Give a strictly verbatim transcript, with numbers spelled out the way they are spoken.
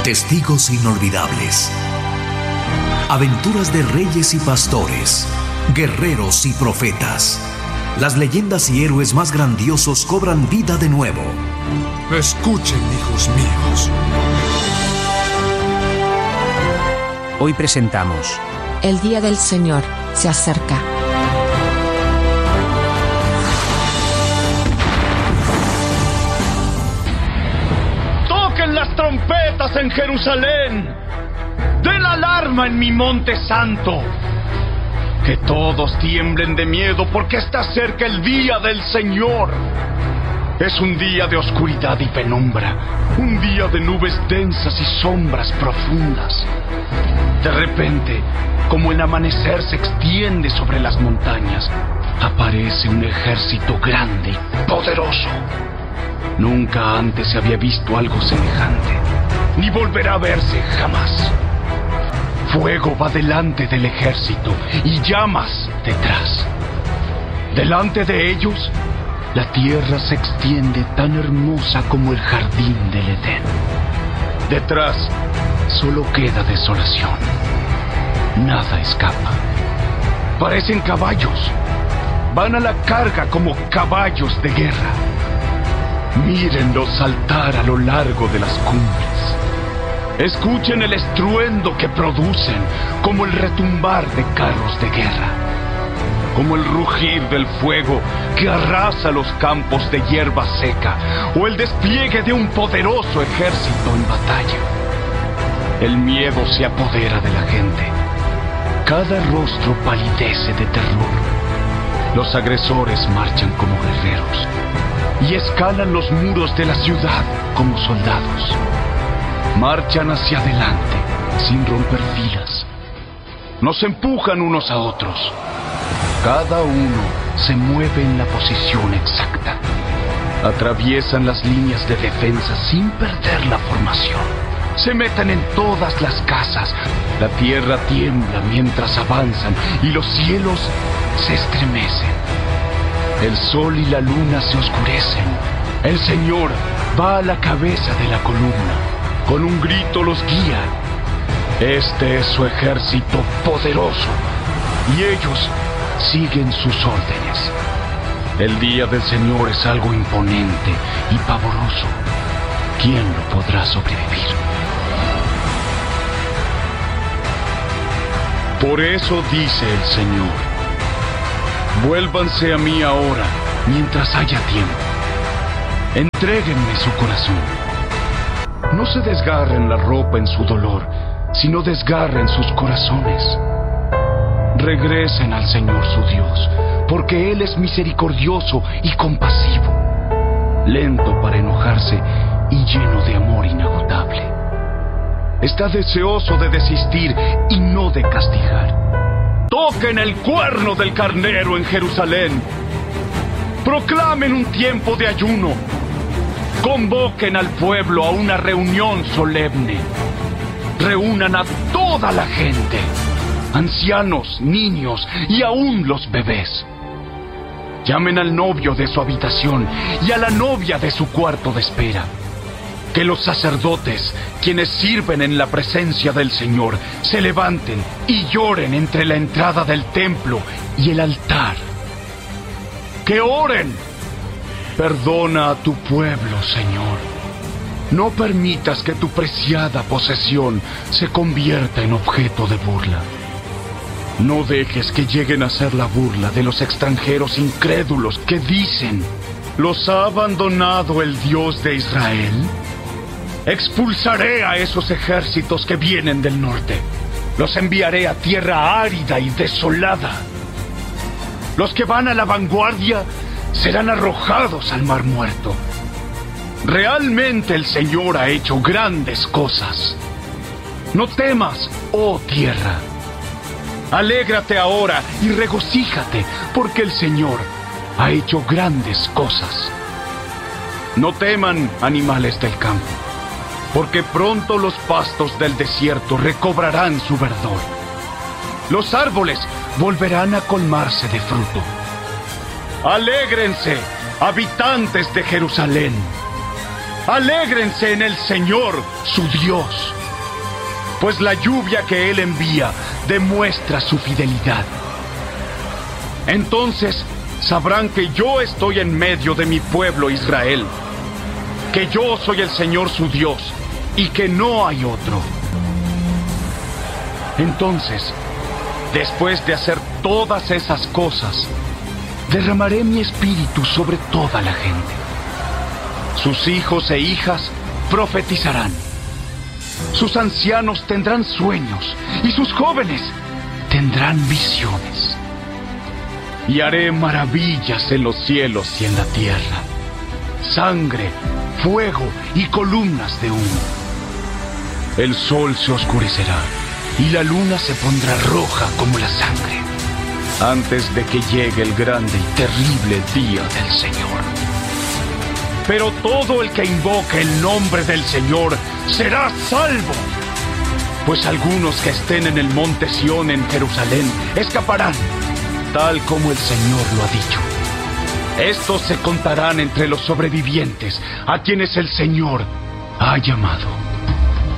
Testigos inolvidables. Aventuras de reyes y pastores, guerreros y profetas. Las leyendas y héroes más grandiosos cobran vida de nuevo. Escuchen, hijos míos. Hoy presentamos El día del Señor se acerca. ¡Toquen las trompetas en Jerusalén! ¡Den alarma en mi monte santo! Que todos tiemblen de miedo porque está cerca el día del Señor. Es un día de oscuridad y penumbra, un día de nubes densas y sombras profundas. De repente, como el amanecer se extiende sobre las montañas, aparece un ejército grande y poderoso. Nunca antes se había visto algo semejante, ni volverá a verse jamás. Fuego va delante del ejército y llamas detrás. Delante de ellos, la tierra se extiende tan hermosa como el jardín del Edén. Detrás, solo queda desolación. Nada escapa. Parecen caballos. Van a la carga como caballos de guerra. Mírenlos saltar a lo largo de las cumbres. Escuchen el estruendo que producen, como el retumbar de carros de guerra, como el rugir del fuego que arrasa los campos de hierba seca, o el despliegue de un poderoso ejército en batalla. El miedo se apodera de la gente. Cada rostro palidece de terror. Los agresores marchan como guerreros y escalan los muros de la ciudad como soldados. Marchan hacia adelante, sin romper filas. Nos empujan unos a otros. Cada uno se mueve en la posición exacta. Atraviesan las líneas de defensa sin perder la formación. Se meten en todas las casas. La tierra tiembla mientras avanzan y los cielos se estremecen. El sol y la luna se oscurecen. El Señor va a la cabeza de la columna. Con un grito los guía. Este es su ejército poderoso y ellos siguen sus órdenes. El día del Señor es algo imponente y pavoroso. ¿Quién lo podrá sobrevivir? Por eso dice el Señor: vuélvanse a mí ahora, mientras haya tiempo. Entréguenme su corazón. No se desgarren la ropa en su dolor, sino desgarren sus corazones. Regresen al Señor su Dios, porque Él es misericordioso y compasivo, lento para enojarse y lleno de amor inagotable. Está deseoso de desistir y no de castigar. Toquen el cuerno del carnero en Jerusalén. Proclamen un tiempo de ayuno. Convoquen al pueblo a una reunión solemne. Reúnan a toda la gente, ancianos, niños y aún los bebés. Llamen al novio de su habitación y a la novia de su cuarto de espera. Que los sacerdotes, quienes sirven en la presencia del Señor, se levanten y lloren entre la entrada del templo y el altar. ¡Que oren! Perdona a tu pueblo, Señor. No permitas que tu preciada posesión se convierta en objeto de burla. No dejes que lleguen a ser la burla de los extranjeros incrédulos que dicen: ¿los ha abandonado el Dios de Israel? Expulsaré a esos ejércitos que vienen del norte. Los enviaré a tierra árida y desolada. Los que van a la vanguardia serán arrojados al mar muerto. Realmente el Señor ha hecho grandes cosas. No temas, oh tierra. Alégrate ahora y regocíjate, porque el Señor ha hecho grandes cosas. No teman, animales del campo, porque pronto los pastos del desierto recobrarán su verdor. Los árboles volverán a colmarse de fruto. Alégrense, habitantes de Jerusalén. Alégrense en el Señor, su Dios, pues la lluvia que Él envía demuestra su fidelidad. Entonces sabrán que yo estoy en medio de mi pueblo Israel, que yo soy el Señor su Dios y que no hay otro. Entonces, después de hacer todas esas cosas, derramaré mi espíritu sobre toda la gente. Sus hijos e hijas profetizarán. Sus ancianos tendrán sueños y sus jóvenes tendrán visiones. Y haré maravillas en los cielos y en la tierra, sangre, fuego y columnas de humo. El sol se oscurecerá y la luna se pondrá roja como la sangre, antes de que llegue el grande y terrible día del Señor. Pero todo el que invoque el nombre del Señor será salvo. Pues algunos que estén en el monte Sión en Jerusalén escaparán, tal como el Señor lo ha dicho. Estos se contarán entre los sobrevivientes, a quienes el Señor ha llamado.